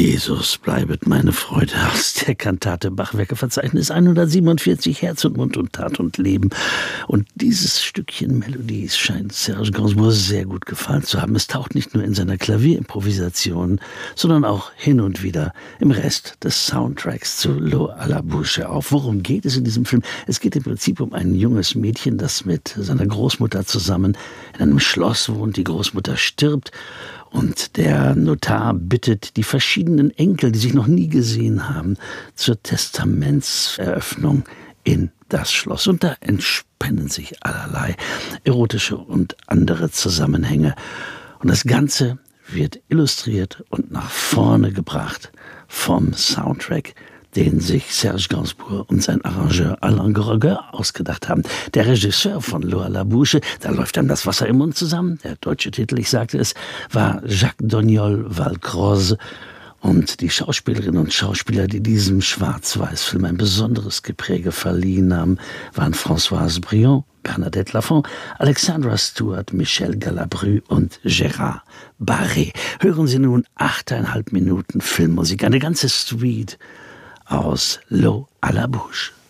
Jesus, bleibet meine Freude aus der Kantate Bachwerkeverzeichnis 147 Herz und Mund und Tat und Leben. Und dieses Stückchen Melodie scheint Serge Gainsbourg sehr gut gefallen zu haben. Es taucht nicht nur in seiner Klavierimprovisation, sondern auch hin und wieder im Rest des Soundtracks zu L'eau à la bouche auf. Worum geht es in diesem Film? Es geht im Prinzip um ein junges Mädchen, das mit seiner Großmutter zusammen in einem Schloss wohnt. Die Großmutter stirbt. Und der Notar bittet die verschiedenen Enkel, die sich noch nie gesehen haben, zur Testamentseröffnung in das Schloss. Und da entspannen sich allerlei erotische und andere Zusammenhänge. Und das Ganze wird illustriert und nach vorne gebracht vom Soundtrack, den sich Serge Gainsbourg und sein Arrangeur Alain Goraguer ausgedacht haben. Der Regisseur von L'eau à la bouche, da läuft einem das Wasser im Mund zusammen. Der deutsche Titel, ich sagte es, war Jacques Doniol Valcroze. Und die Schauspielerinnen und Schauspieler, die diesem Schwarz-Weiß-Film ein besonderes Gepräge verliehen haben, waren Françoise Brion, Bernadette Lafont, Alexandra Stewart, Michel Galabru und Gérard Barré. Hören Sie nun 8,5 Minuten Filmmusik, eine ganze Suite aus L'eau à la bouche.